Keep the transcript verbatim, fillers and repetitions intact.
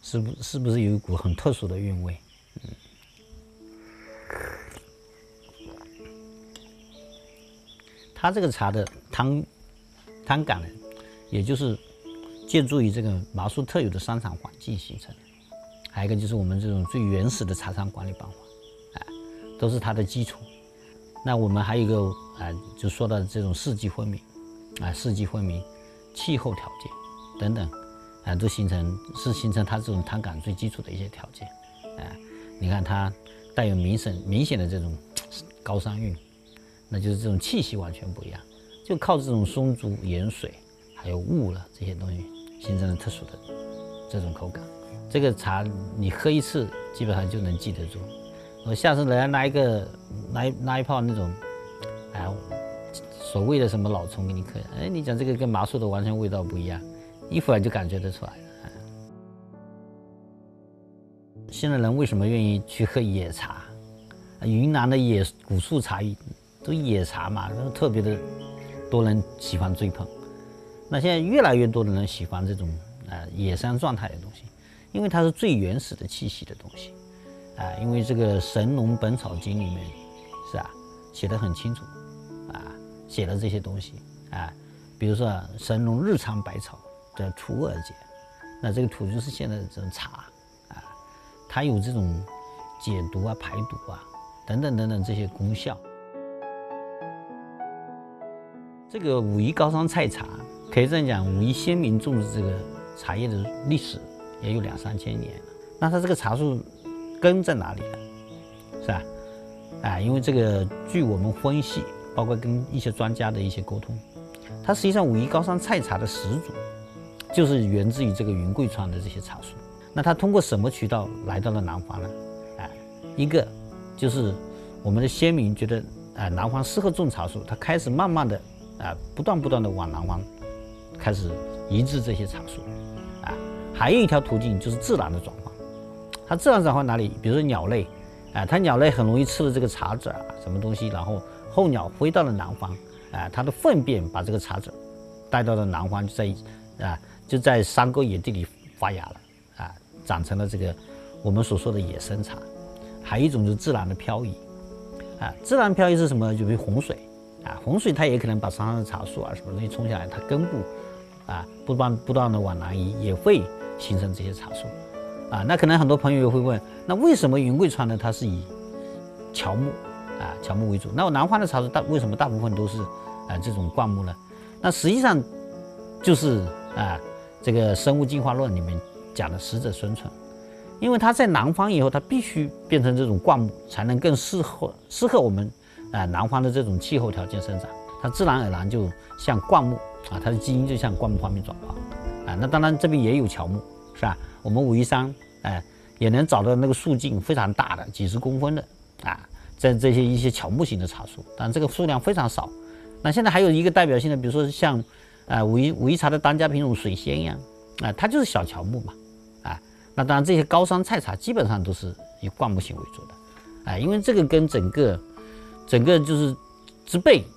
是不是不是有一股很特殊的韵味？嗯，它这个茶的汤汤感呢，也就是借助于这个麻树特有的山场环境形成的。还有一个就是我们这种最原始的茶山管理办法，啊，都是它的基础。那我们还有一个啊，就说到这种四季分明，啊，四季分明，气候条件等等，啊，都形成是形成它这种汤感最基础的一些条件。啊，你看它带有明显明显的这种高山韵，那就是这种气息完全不一样，就靠这种松竹、盐水还有雾了这些东西形成了特殊的这种口感。这个茶你喝一次基本上就能记得住。我下次来拿一个拿一拿一泡那种，哎，所谓的什么老虫给你喝，哎，你讲这个跟麻树的完全味道不一样，一会儿就感觉得出来了。哎，现在人为什么愿意去喝野茶？云南的野古树茶都野茶嘛，特别的多人喜欢追捧。那现在越来越多的人喜欢这种啊、呃、野生状态的东西，因为它是最原始的气息的东西。啊，因为这个《神农本草经》里面是啊写得很清楚，啊写了这些东西啊，比如说、啊、神农日尝百草的土而解，那这个土就是现在的这种茶啊，它有这种解毒啊、排毒啊等等等等这些功效。这个武夷高山菜茶可以这样讲，武夷先民种植这个茶叶的历史也有两三千年了。那它这个茶树根在哪里呢？是吧？啊，因为这个，据我们分析，包括跟一些专家的一些沟通，它实际上武夷高山菜茶的始祖，就是源自于这个云贵川的这些茶树。那它通过什么渠道来到了南方呢？啊，一个就是我们的先民觉得啊，南方适合种茶树，它开始慢慢的啊，不断不断的往南方开始移植这些茶树。啊，还有一条途径就是自然的转化。它自然转化哪里？比如说鸟类，啊，它鸟类很容易吃了这个茶籽啊，什么东西，然后候鸟飞到了南方，啊，它的粪便把这个茶籽带到了南方，就在啊就在山沟野地里发芽了，啊，长成了这个我们所说的野生茶。还有一种就是自然的漂移，啊，自然漂移是什么？就比如洪水，啊，洪水它也可能把山上的茶树啊什么东西冲下来，它根部啊不断不断的往南移，也会形成这些茶树。啊，那可能很多朋友会问，那为什么云贵川呢？它是以乔木啊乔木为主，那我南方的茶树大为什么大部分都是啊这种灌木呢？那实际上就是啊这个生物进化论里面讲的适者生存，因为它在南方以后，它必须变成这种灌木，才能更适合适合我们啊南方的这种气候条件生长，它自然而然就向灌木啊，它的基因就向灌木方面转化啊。那当然这边也有乔木，是吧？我们武夷山，哎、呃，也能找到那个树径非常大的，几十公分的啊，在这些一些乔木型的茶树，但这个数量非常少。那现在还有一个代表性的，比如说像，啊、呃，武夷武夷茶的当家品种水仙呀，啊、呃，它就是小乔木嘛，啊，那当然这些高山菜茶基本上都是以灌木型为主的，啊、呃，因为这个跟整个整个就是植被